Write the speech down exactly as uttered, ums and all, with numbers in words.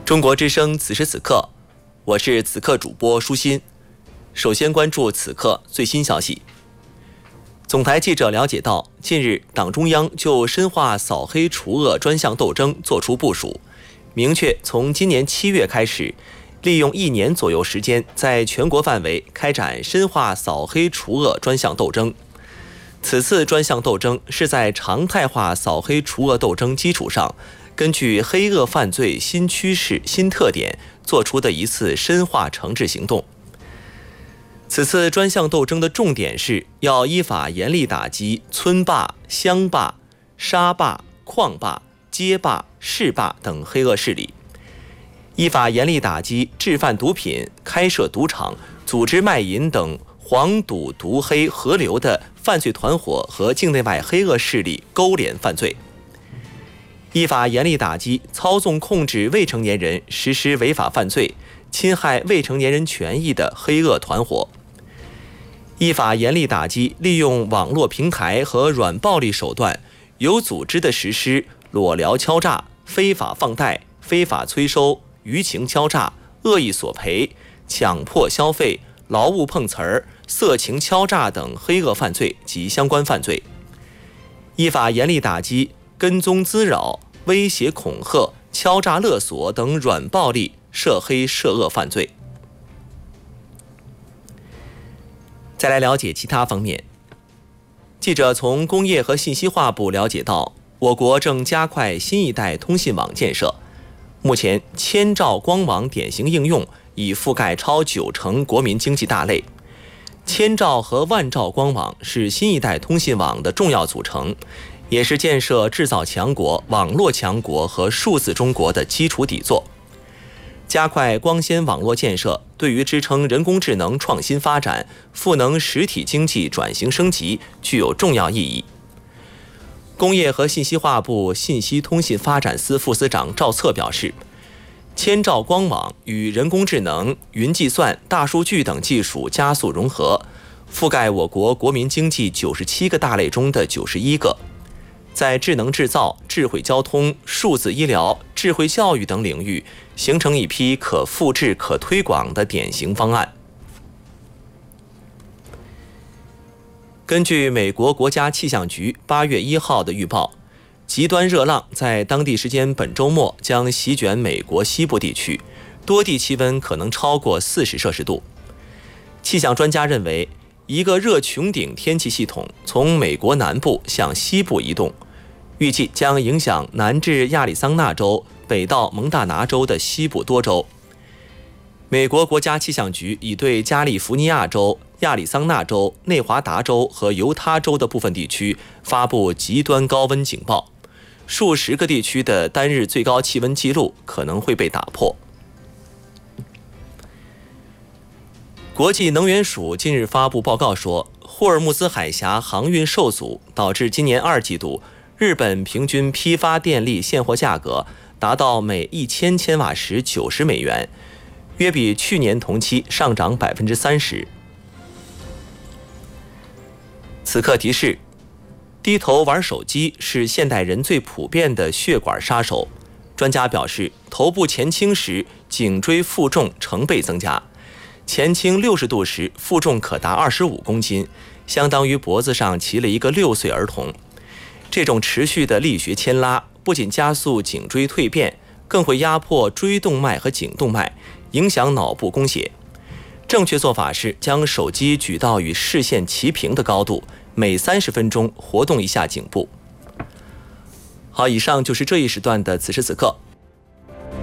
中国之声此时此刻，我是此刻主播舒心。首先关注此刻最新消息。总台记者了解到，近日党中央就深化扫黑除恶专项斗争作出部署，明确从今年七月开始，利用一年左右时间，在全国范围开展深化扫黑除恶专项斗争。此次专项斗争是在常态化扫黑除恶斗争基础上，根据黑恶犯罪新趋势、新特点做出的一次深化惩治行动。此次专项斗争的重点是要依法严厉打击村霸、乡霸、沙霸、矿霸、街霸、市霸等黑恶势力，依法严厉打击制贩毒品、开设赌场、组织卖淫等黄赌毒黑合流的犯罪团伙和境内外黑恶势力勾连犯罪，依法严厉打击操纵控制未成年人实施违法犯罪、侵害未成年人权益的黑恶团伙，依法严厉打击利用网络平台和软暴力手段，有组织地实施裸聊敲诈、非法放贷、非法催收、舆情敲诈、恶意索赔、强迫消费、劳务碰瓷儿、色情敲诈等黑恶犯罪及相关犯罪，依法严厉打击跟踪滋扰、威胁恐吓、敲诈勒索等软暴力涉黑涉恶犯罪。再来了解其他方面。记者从工业和信息化部了解到，我国正加快新一代通信网建设，目前千兆光网典型应用已覆盖超九成国民经济大类。千兆和万兆光网是新一代通信网的重要组成，也是建设制造强国、网络强国和数字中国的基础底座。加快光纤网络建设，对于支撑人工智能创新发展、赋能实体经济转型升级具有重要意义。工业和信息化部信息通信发展司副司长赵策表示，千兆光网与人工智能、云计算、大数据等技术加速融合，覆盖我国国民经济九十七个大类中的九十一个，在智能制造、智慧交通、数字医疗、智慧教育等领域形成一批可复制、可推广的典型方案。根据美国国家气象局八月一号的预报，极端热浪在当地时间本周末将席卷美国西部地区，多地气温可能超过四十摄氏度。气象专家认为，一个热穹顶天气系统从美国南部向西部移动，预计将影响南至亚利桑那州、北到蒙大拿州的西部多州。美国国家气象局已对加利福尼亚州、亚利桑那州、内华达州和犹他州的部分地区发布极端高温警报，数十个地区的单日最高气温记录可能会被打破。国际能源署近日发布报告说，霍尔木兹海峡航运受阻，导致今年二季度日本平均批发电力现货价格达到每一千千瓦时九十美元，约比去年同期上涨百分之三十。此刻提示：低头玩手机是现代人最普遍的血管杀手。专家表示，头部前倾时颈椎负重成倍增加，前倾六十度时负重可达二十五公斤，相当于脖子上骑了一个六岁儿童。这种持续的力学牵拉不仅加速颈椎蜕变，更会压迫椎动脉和颈动脉，影响脑部供血。正确做法是将手机举到与视线齐平的高度，每三十分钟活动一下颈部。好，以上就是这一时段的此时此刻，